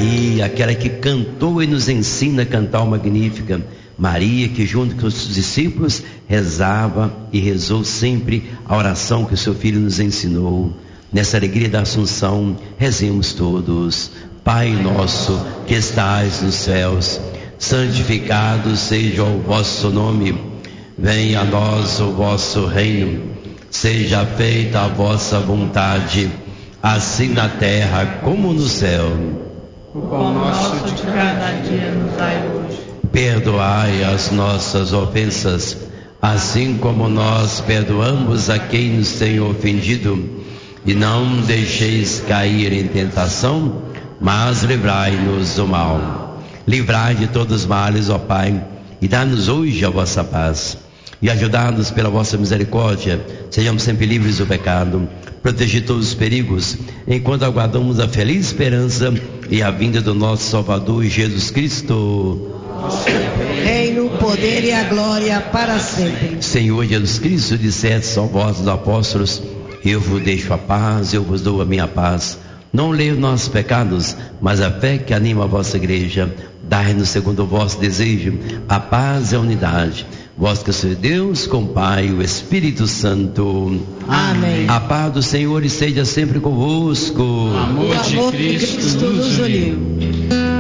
Maria, aquela que cantou e nos ensina a cantar o Magnífica. Maria, que junto com os discípulos rezava e rezou sempre a oração que o seu Filho nos ensinou. Nessa alegria da Assunção, rezemos todos. Pai nosso que estais nos céus, santificado seja o vosso nome. Venha a nós o vosso reino. Seja feita a vossa vontade, assim na terra como no céu. O pão nosso de cada dia nos dai hoje. Perdoai as nossas ofensas, assim como nós perdoamos a quem nos tem ofendido. E não deixeis cair em tentação, mas livrai-nos do mal. Livrai de todos os males, ó Pai, e dá-nos hoje a vossa paz. E ajudai-nos pela vossa misericórdia, sejamos sempre livres do pecado, proteger todos os perigos, enquanto aguardamos a feliz esperança e a vinda do nosso Salvador Jesus Cristo. Reino, o poder e a glória para sempre. Senhor Jesus Cristo, disseste aos vossos apóstolos: eu vos deixo a paz, eu vos dou a minha paz. Não leia os nossos pecados, mas a fé que anima a vossa igreja. Dai-nos segundo o vosso desejo a paz e a unidade. Vós que sois Deus, com o Pai e o Espírito Santo. Amém. A paz do Senhor esteja sempre convosco. O amor de Cristo nos uniu.